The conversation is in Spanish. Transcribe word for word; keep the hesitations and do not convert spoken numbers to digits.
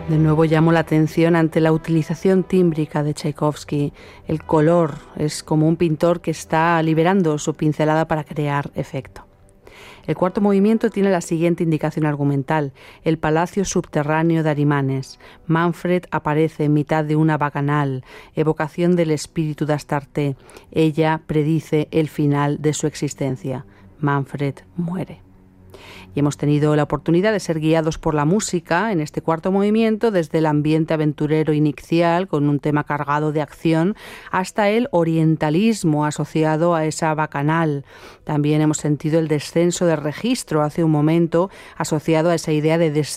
De nuevo llamo la atención ante la utilización tímbrica de Tchaikovsky. El color es como un pintor que está liberando su pincelada para crear efecto. El cuarto movimiento tiene la siguiente indicación argumental: el palacio subterráneo de Arimanes. Manfred aparece en mitad de una bacanal, evocación del espíritu de Astarte. Ella predice el final de su existencia. Manfred muere. Y hemos tenido la oportunidad de ser guiados por la música en este cuarto movimiento, desde el ambiente aventurero inicial, con un tema cargado de acción, hasta el orientalismo asociado a esa bacanal. También hemos sentido el descenso de registro hace un momento, asociado a esa idea de descenso